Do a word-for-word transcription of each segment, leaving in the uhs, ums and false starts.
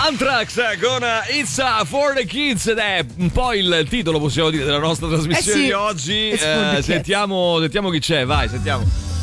Anthrax con It's for the Kids ed è un po' il titolo, possiamo dire, della nostra trasmissione eh sì, di oggi. Eh, sentiamo, sentiamo chi c'è, vai, sentiamo.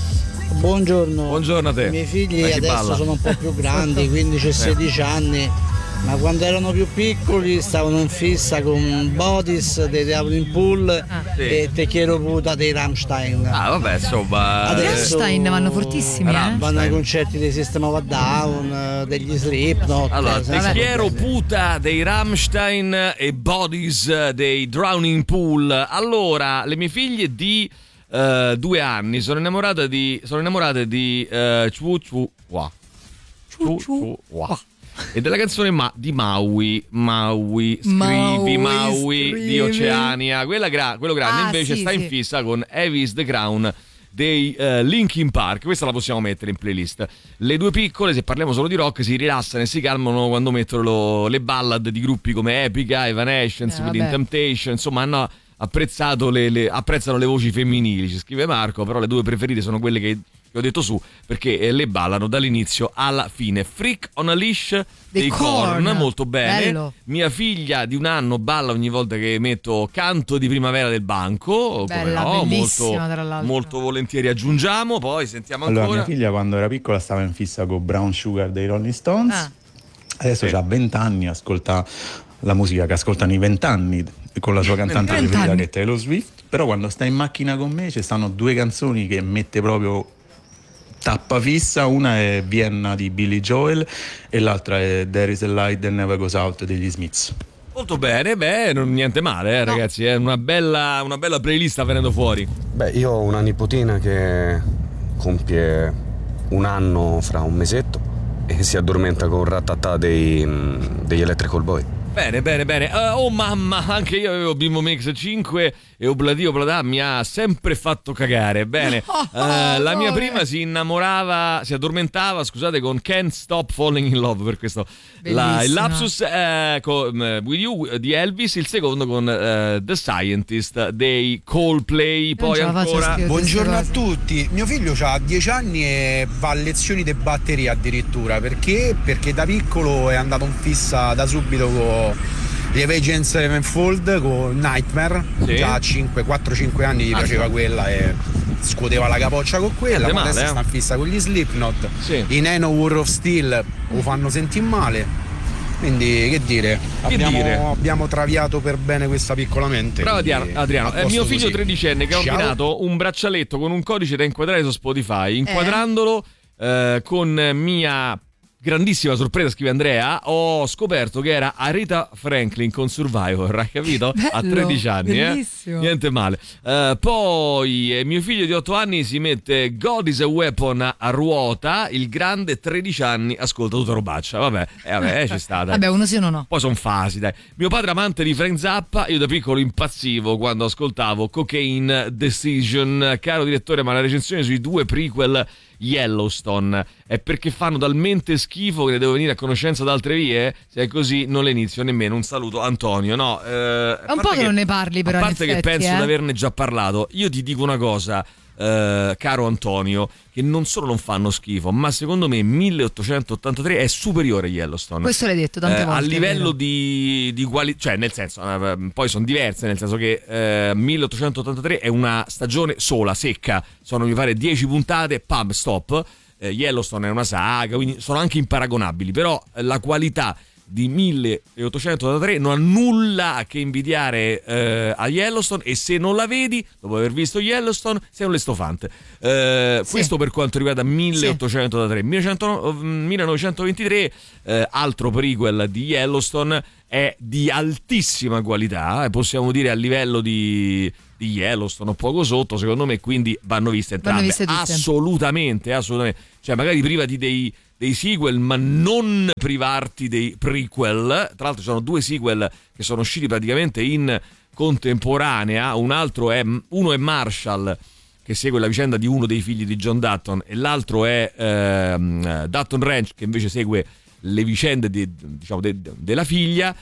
Buongiorno. Buongiorno a te. I miei figli Dai, adesso balla. sono un po' più grandi, quindici e sedici anni, ma quando erano più piccoli stavano in fissa con Bodies dei Diablo Pool Ah. Sì. e Te Quiero Puta dei Rammstein. Ah, vabbè, insomma. Adesso- Rammstein vanno fortissimi, eh? Rammstein. Vanno ai concerti dei System of a Down, eh, degli Slipknot. Allora, eh, Te sai, Quiero bene. Puta dei Rammstein e Bodies dei Drowning Pool. Allora, le mie figlie di eh, due anni sono innamorate di sono innamorate di eh, Chu Chu Wa. Chu Chu Wa. E della canzone Ma- di Maui, Maui, scrivi Maui, Maui, scrivi. di Oceania. Quella gra- quello grande Ah, invece sì, sta in sì. fissa con Heavy is the Crown dei eh, Linkin Park. Questa la possiamo mettere in playlist. Le due piccole, se parliamo solo di rock, si rilassano e si calmano quando mettono lo- le ballad di gruppi come Epica, Evanescence, Eh, Within vabbè. Temptation. Insomma, hanno apprezzato le, le- apprezzano le voci femminili, ci scrive Marco, però le due preferite sono quelle che che ho detto su, perché eh, le ballano dall'inizio alla fine. Freak on a Leash dei Korn, Korn. molto bene. Bello. Mia figlia di un anno balla ogni volta che metto Canto di primavera del banco. Bella, come no, bellissima, molto, tra l'altro. molto volentieri aggiungiamo. Poi sentiamo Allora, ancora. mia figlia quando era piccola stava in fissa con Brown Sugar dei Rolling Stones. Ah. Adesso Sì. ha venti anni, ascolta la musica che ascoltano i venti anni con la sua cantante venti preferita anni. che è Taylor Swift. Però quando sta in macchina con me ci stanno due canzoni che mette proprio tappa fissa. Una è Vienna di Billy Joel e l'altra è There is a Light That Never Goes Out degli Smiths. Molto bene, beh, non, niente male, eh, ragazzi. È una bella, una bella playlist sta venendo fuori. Beh, io ho una nipotina che compie un anno fra un mesetto e si addormenta con Ratatà dei, degli Electrical Boy. Bene, bene, bene. Uh, oh mamma, anche io avevo Bimbo Mix cinque e Obladi Oblada mi ha sempre fatto cagare. Bene, Oh, uh, la mia amore. prima si innamorava, si addormentava, scusate, con Can't Stop Falling in Love, per questo la, il Bellissima. lapsus eh, con eh, With You di Elvis, il secondo con eh, The Scientist dei Coldplay, poi ce la faccio ancora scrivere. Buongiorno a queste cose. tutti, mio figlio ha dieci anni e va a lezioni di batteria addirittura, perché? Perché da piccolo è andato in fissa da subito con gli Avenged Sevenfold, con Nightmare, Sì. già a quattro cinque anni gli Ah, piaceva sì. quella e scuoteva la capoccia con quella, Niente ma male, adesso eh. sta in fissa con gli Slipknot, Sì. i Nano War of Steel lo fanno sentire male, quindi che dire, Che abbiamo, dire? abbiamo traviato per bene questa piccola mente. Bravo quindi Adriano, Adriano. a È posto mio figlio così. tredicenne che ha Ciao. ordinato un braccialetto con un codice da inquadrare su Spotify. Inquadrandolo eh, con mia grandissima sorpresa, scrive Andrea, ho scoperto che era Aretha Franklin con Survivor, hai capito? A Bello, tredici anni, eh? bellissimo. Niente male. Eh, poi eh, mio figlio di otto anni si mette God is a Weapon a, a ruota, il grande tredici anni ascolta tutta robaccia. Vabbè, eh, vabbè, eh, c'è stata. Vabbè, uno sì, uno no. Poi sono fasi, dai. Mio padre amante di Frank Zappa, io da piccolo impazzivo quando ascoltavo Cocaine Decision. Caro direttore, ma la recensione sui due prequel Yellowstone è perché fanno talmente schifo che ne devo venire a conoscenza da altre vie? Se è così non le inizio nemmeno. Un saluto Antonio. No, eh, È un po' che non ne parli, però, a in parte che effetti, penso eh. di averne già parlato, io ti dico una cosa, eh, caro Antonio, che non solo non fanno schifo, ma secondo me milleottocentottantatré è superiore a Yellowstone. Questo l'hai detto tante Eh, volte. a è livello vero. di, di qualità, cioè nel senso, eh, poi sono diverse, nel senso che eh, milleottocentottantatré è una stagione sola, secca, sono mi pare dieci puntate, pam, stop. Eh, Yellowstone è una saga, quindi sono anche imparagonabili, però eh, la qualità di milleottocentottantatré non ha nulla a che invidiare eh, a Yellowstone, e se non la vedi dopo aver visto Yellowstone sei un lestofante. Eh, Sì. Questo per quanto riguarda milleottocentottantatré. Millecento millenovecentoventitré, eh, altro prequel di Yellowstone, è di altissima qualità, e possiamo dire a livello di, di Yellowstone o poco sotto, secondo me, quindi vanno viste entrambe. Vanno viste tutte. Assolutamente, assolutamente. Cioè magari privati dei, dei sequel, ma non privarti dei prequel. Tra l'altro ci sono due sequel che sono usciti praticamente in contemporanea. Un altro è, uno è Marshall, che segue la vicenda di uno dei figli di John Dutton, e l'altro è ehm, Dutton Ranch, che invece segue le vicende di, diciamo, de, de, della figlia.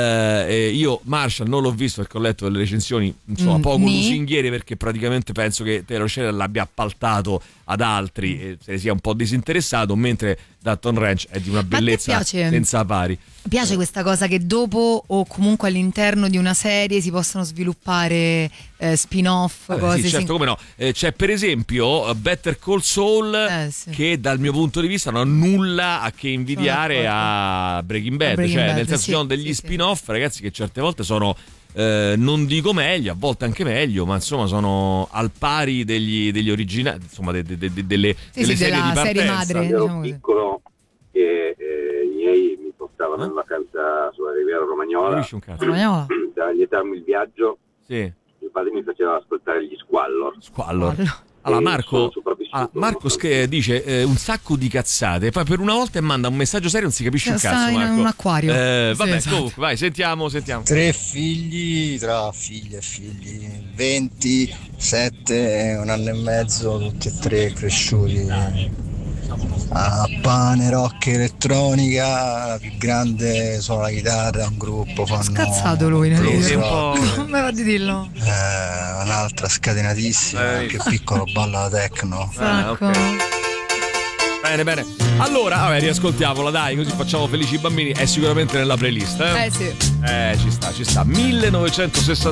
Eh, io Marshall non l'ho visto perché ho letto delle recensioni insomma Mm, poco ni? lusinghiere, perché praticamente penso che Taylor Sheridan l'abbia appaltato ad altri e se ne sia un po' disinteressato, mentre Dutton Ranch è di una bellezza piace? senza pari. Mi piace questa cosa che dopo o comunque all'interno di una serie si possono sviluppare eh, spin-off, Vabbè, cose sì, certo, sì. come no. Eh, c'è per esempio Better Call Saul, Eh, sì. che dal mio punto di vista non ha nulla a che invidiare Sono a Breaking Bad, A Breaking cioè Bad, nel senso sì, ci sono degli sì, spin-off, ragazzi, che certe volte sono eh, non dico meglio, a volte anche meglio, ma insomma sono al pari degli, degli originali, insomma de, de, de, de, delle, Sì, delle sì, serie della di partenza. serie madre. Ero diciamo così. piccolo che eh, i miei mi portavano in vacanza sulla Riviera Romagnola, Capisci un cazzo? Romagnola. da lietarmi il viaggio. Sì. Mio padre mi faceva ascoltare gli Squallor. Squallor. Squallor. Allora E Marco, sono sopravvissuto. ah, Marco sch- dice eh, un sacco di cazzate, poi per una volta manda un messaggio serio, non si capisce un Sta cazzo, in Marco. un acquario. Eh, Sì, vabbè, esatto. comunque, vai, sentiamo, sentiamo. Tre figli, tra figlie e figli, ventisette e un anno e mezzo, tutti e tre cresciuti a pane, rock, elettronica. La più grande suona la chitarra, un gruppo, fanno Scazzato lui nel Sì, video. un po'. Come va di dirlo? eh, un'altra scatenatissima, Eh, il più piccolo balla la techno. Ah, Sacco. ok. Bene, bene. Allora, vabbè, riascoltiamola, dai, così facciamo felici i bambini. È sicuramente nella playlist, eh? Eh sì. Eh, ci sta, ci sta. millenovecentosessanta